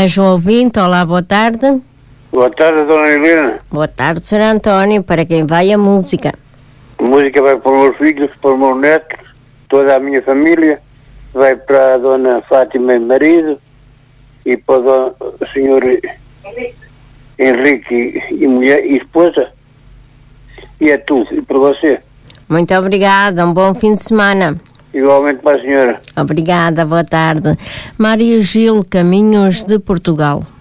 mais um ouvinte. Olá, boa tarde. Boa tarde, dona Helena. Boa tarde, Sr. António. Para quem vai a música? A música vai para os meus filhos, para os meus netos, toda a minha família. Vai para a dona Fátima e marido e para o senhor Henrique e mulher e esposa. E é tudo. E para você. Muito obrigada. Um bom fim de semana. Igualmente para a senhora. Obrigada. Boa tarde. Mário Gil, Caminhos de Portugal.